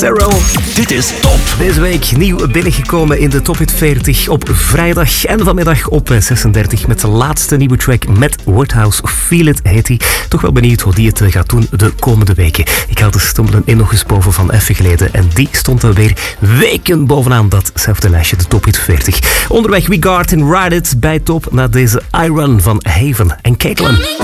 Terrell. Dit is Top. Deze week nieuw binnengekomen in de Top Hit 40 op vrijdag en vanmiddag op 36 met de laatste nieuwe track met Woodhouse. Feel It heet hij. Toch wel benieuwd hoe die het gaat doen de komende weken. Ik haalde Stumblen in nog eens boven van even geleden en die stond er weer weken bovenaan datzelfde lijstje, de Top Hit 40. Onderweg We Guard en Ride It bij Top na deze I Run van Haven en Caitlin.